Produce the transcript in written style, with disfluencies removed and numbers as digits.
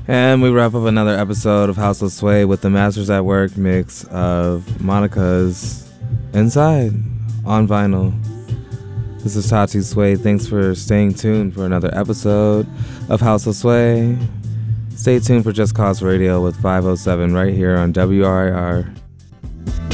And we wrap up another episode of House of Sway with the Masters at Work mix of Monica's Inside on vinyl. This is Tati Sway. Thanks for staying tuned for another episode of House of Sway. Stay tuned for Just Cause Radio with 507 right here on WRIR.